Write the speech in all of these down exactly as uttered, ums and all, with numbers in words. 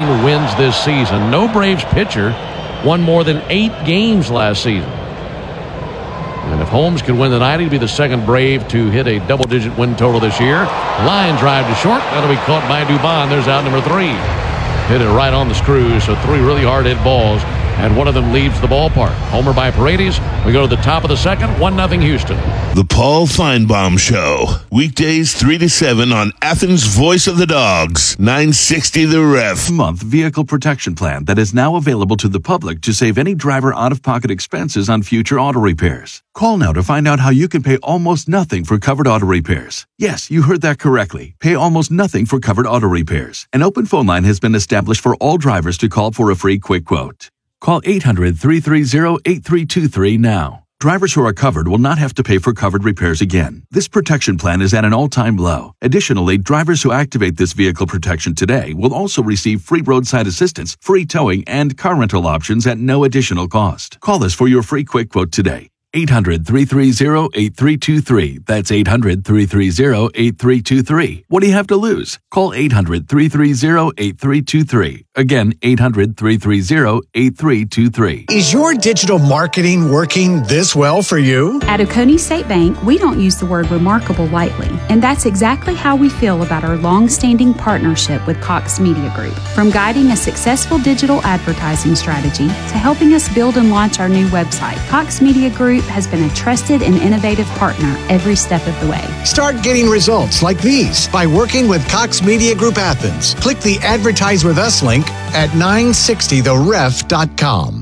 thirteen wins this season. No Braves pitcher won more than eight games last season. And if Holmes could win tonight, he'd be the second Brave to hit a double-digit win total this year. Line drive to short. That'll be caught by Dubon. There's out number three. Hit it right on the screws, so three really hard-hit balls, and one of them leaves the ballpark. Homer by Paredes. We go to the top of the second, one nothing Houston. The Paul Feinbaum Show. Weekdays three to seven on Athens' Voice of the Dogs, nine sixty The Ref. Month vehicle protection plan that is now available to the public to save any driver out-of-pocket expenses on future auto repairs. Call now to find out how you can pay almost nothing for covered auto repairs. Yes, you heard that correctly. Pay almost nothing for covered auto repairs. An open phone line has been established for all drivers to call for a free quick quote. Call eight hundred, three three zero, eight three two three now. Drivers who are covered will not have to pay for covered repairs again. This protection plan is at an all-time low. Additionally, drivers who activate this vehicle protection today will also receive free roadside assistance, free towing, and car rental options at no additional cost. Call us for your free quick quote today. eight hundred, three three zero, eight three two three. That's eight hundred, three three zero, eight three two three. What do you have to lose? Call eight hundred, three three zero, eight three two three. Again, eight hundred, three three zero, eight three two three. Is your digital marketing working this well for you? At Oconee State Bank, we don't use the word remarkable lightly, and that's exactly how we feel about our long-standing partnership with Cox Media Group. From guiding a successful digital advertising strategy to helping us build and launch our new website, Cox Media Group has been a trusted and innovative partner every step of the way. Start getting results like these by working with Cox Media Group Athens. Click the Advertise With Us link at nine sixty the ref dot com.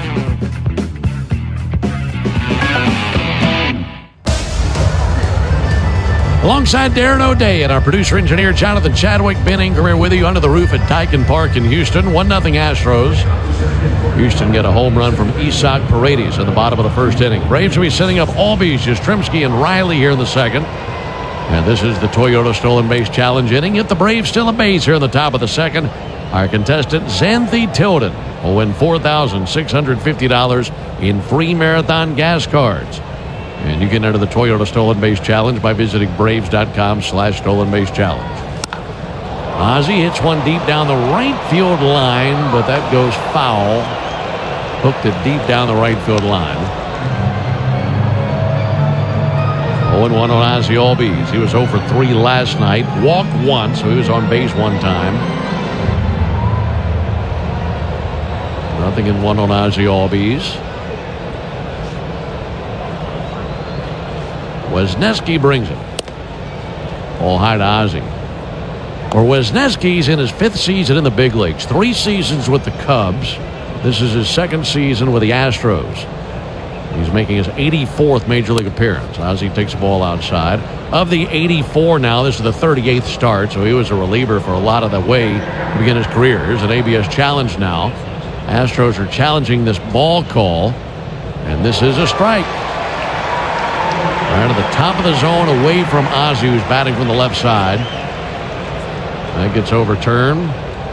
Alongside Darren O'Day and our producer-engineer Jonathan Chadwick, Ben Ingram with you under the roof at Daikin Park in Houston. one nothing Astros. Houston get a home run from Isaac Paredes in the bottom of the first inning. Braves will be setting up Albies, Yastrzemski, and Riley here in the second. And this is the Toyota Stolen Base Challenge inning. Yet the Braves still a base here in the top of the second. Our contestant, Xanthi Tilden, will win four thousand six hundred fifty dollars in free marathon gas cards. And you can enter the Toyota Stolen Base Challenge by visiting braves.com slash stolen base challenge. Ozzie hits one deep down the right field line, but that goes foul. Hooked it deep down the right field line. oh and one on Ozzie Albies. He was oh for three last night. Walked once, so he was on base one time. Nothing in one on Ozzie Albies. Wesneski brings it. Ball high to Ozzie. Or Wesneski's in his fifth season in the big leagues. Three seasons with the Cubs. This is his second season with the Astros. He's making his eighty-fourth Major League appearance. Ozzie takes the ball outside. Of the eighty-four now, this is the thirty-eighth start, so he was a reliever for a lot of the way to begin his career. Here's an A B S challenge now. Astros are challenging this ball call, and this is a strike. Right to the top of the zone, away from Ozzie, who's batting from the left side. That gets overturned.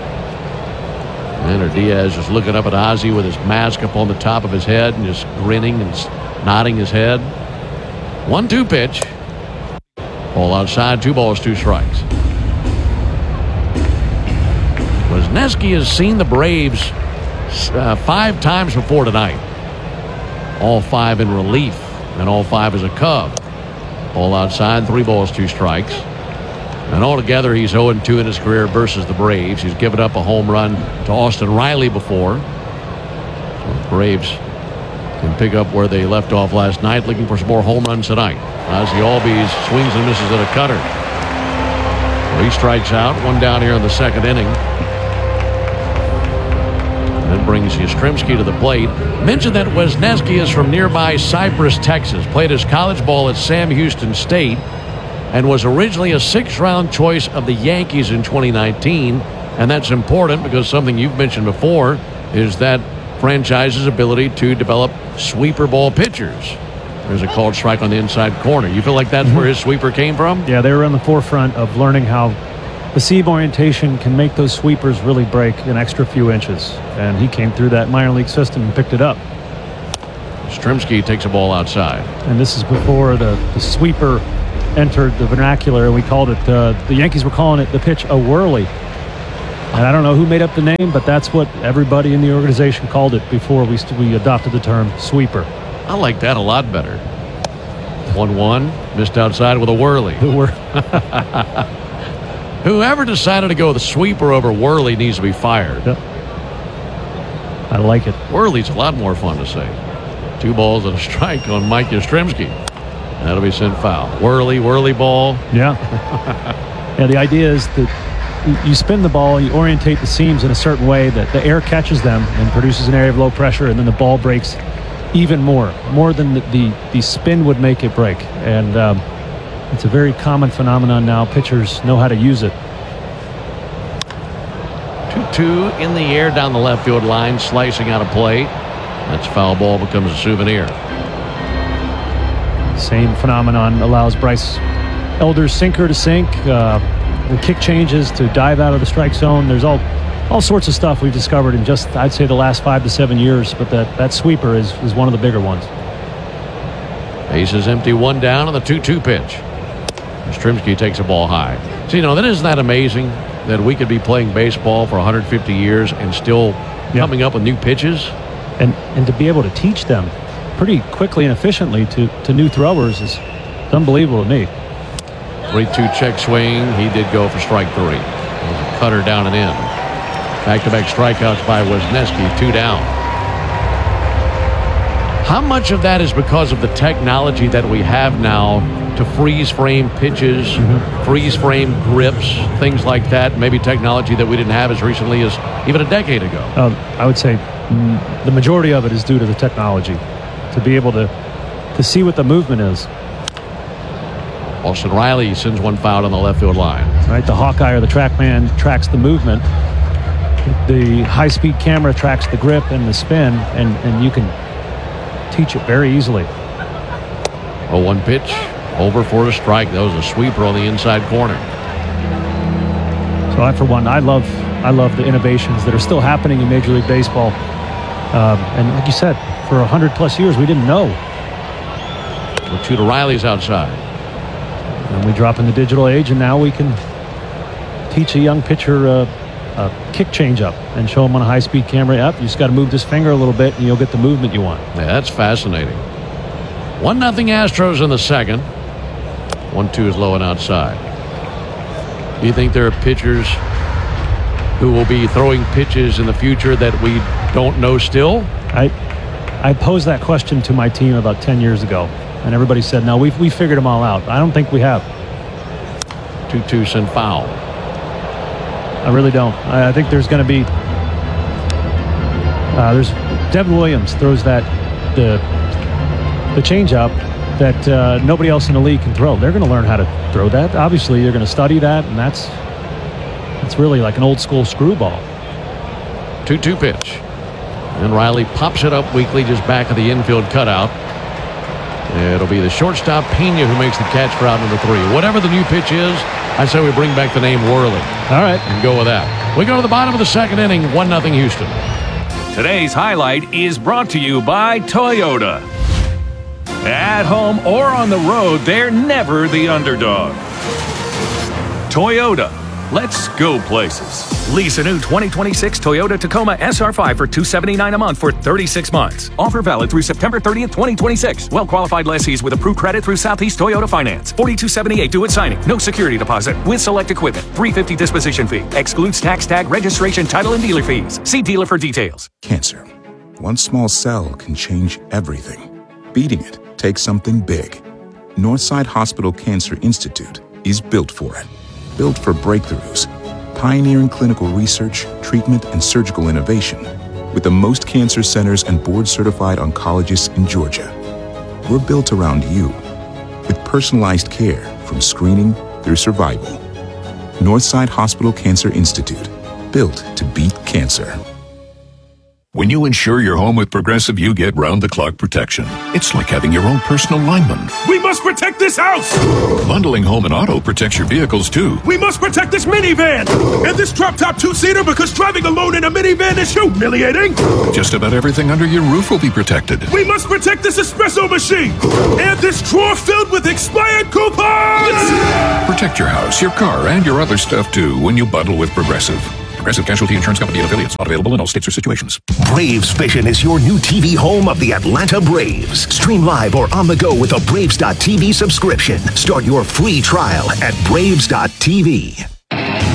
And Diaz is looking up at Ozzie with his mask up on the top of his head and just grinning and nodding his head. one two pitch. Ball outside, two balls, two strikes. Wesneski has seen the Braves uh, five times before tonight. All five in relief, and all five as a Cub. Ball outside, three balls, two strikes. And altogether, he's oh and two in his career versus the Braves. He's given up a home run to Austin Riley before. So the Braves can pick up where they left off last night, looking for some more home runs tonight. Ozzie Albies swings and misses at a cutter. Well, he strikes out, one down here in the second inning. And that brings Yastrzemski to the plate. Mentioned that Wesneski is from nearby Cypress, Texas. Played his college ball at Sam Houston State, and was originally a sixth-round choice of the Yankees in twenty nineteen. And that's important because something you've mentioned before is that franchise's ability to develop sweeper ball pitchers. There's a called strike on the inside corner. You feel like that's mm-hmm. where his sweeper came from? Yeah, they were on the forefront of learning how the seam orientation can make those sweepers really break an extra few inches. And he came through that minor league system and picked it up. Yastrzemski takes a ball outside. And this is before the, the sweeper entered the vernacular, and we called it, uh, the Yankees were calling it the pitch a whirly. And I don't know who made up the name, but that's what everybody in the organization called it before we, we adopted the term sweeper. I like that a lot better. one one, missed outside with a whirly. Whoever decided to go with a sweeper over whirly needs to be fired. Yep. I like it. Whirly's a lot more fun to say. Two balls and a strike on Mike Yastrzemski. That'll be sent foul. Whirly, whirly ball. Yeah. Yeah, the idea is that you spin the ball, you orientate the seams in a certain way that the air catches them and produces an area of low pressure, and then the ball breaks even more, more than the, the, the spin would make it break. And um, it's a very common phenomenon now. Pitchers know how to use it. two two in the air down the left field line, slicing out of play. That's foul ball, becomes a souvenir. Same phenomenon allows Bryce Elder's sinker to sink, uh, the kick changes to dive out of the strike zone. There's all all sorts of stuff we've discovered in just, I'd say, the last five to seven years, but that, that sweeper is, is one of the bigger ones. Bases empty, one down on the two two pitch. Yastrzemski takes a ball high. So, you know, that isn't that amazing that we could be playing baseball for one hundred fifty years and still Yep. coming up with new pitches? And and to be able to teach them pretty quickly and efficiently to, to new throwers is unbelievable to me. three two check swing. He did go for strike three. It was a cutter down and in. Back-to-back strikeouts by Wisniewski, two down. How much of that is because of the technology that we have now to freeze frame pitches, mm-hmm. freeze frame grips, things like that? Maybe technology that we didn't have as recently as even a decade ago. Um, I would say mm, the majority of it is due to the technology. To be able to to see what the movement is. Austin Riley sends one foul on the left field line. Right, the Hawkeye or the TrackMan tracks the movement. The high-speed camera tracks the grip and the spin, and, and you can teach it very easily. oh one pitch, over for a strike. That was a sweeper on the inside corner. So I, for one, I love I love the innovations that are still happening in Major League Baseball. Um, and like you said, for one hundred plus years, we didn't know. The two to Riley's outside. And we drop in the digital age, and now we can teach a young pitcher uh, a kick change-up and show him on a high-speed camera. Yep, you just got to move this finger a little bit, and you'll get the movement you want. Yeah, that's fascinating. one nothing Astros in the second. one two is low and outside. Do you think there are pitchers who will be throwing pitches in the future that we don't know still? I I posed that question to my team about ten years ago, and everybody said, no, we've, we figured them all out. I don't think we have. two two send foul. I really don't. I, I think there's going to be uh, there's Devin Williams throws that the the changeup that uh, nobody else in the league can throw. They're going to learn how to throw that. Obviously, they're going to study that, and that's it's really like an old school screwball. two two pitch. And Riley pops it up weakly just back of the infield cutout. It'll be the shortstop Pena who makes the catch for out number three. Whatever the new pitch is, I say we bring back the name Whirly. All right. And go with that. We go to the bottom of the second inning, one nothing Houston. Today's highlight is brought to you by Toyota. At home or on the road, they're never the underdog. Toyota. Let's go places. Lease a new twenty twenty-six Toyota Tacoma S R five for two hundred seventy-nine dollars a month for thirty-six months. Offer valid through September thirtieth, twenty twenty-six. Well-qualified lessees with approved credit through Southeast Toyota Finance. forty-two seventy-eight due at signing. No security deposit with select equipment. three hundred fifty dollars disposition fee. Excludes tax tag, registration, title, and dealer fees. See dealer for details. Cancer. One small cell can change everything. Beating it takes something big. Northside Hospital Cancer Institute is built for it. Built for breakthroughs. Pioneering clinical research, treatment, and surgical innovation with the most cancer centers and board-certified oncologists in Georgia. We're built around you with personalized care from screening through survival. Northside Hospital Cancer Institute, built to beat cancer. When you insure your home with Progressive, you get round-the-clock protection. It's like having your own personal lineman. We must protect this house! Bundling home and auto protects your vehicles, too. We must protect this minivan! And this drop-top two-seater because driving alone in a minivan is humiliating! Just about everything under your roof will be protected. We must protect this espresso machine! And this drawer filled with expired coupons! Protect your house, your car, and your other stuff, too, when you bundle with Progressive. Progressive Casualty Insurance Company and affiliates. Not available in all states or situations. Braves Vision is your new T V home of the Atlanta Braves. Stream live or on the go with a Braves dot T V subscription. Start your free trial at Braves dot T V.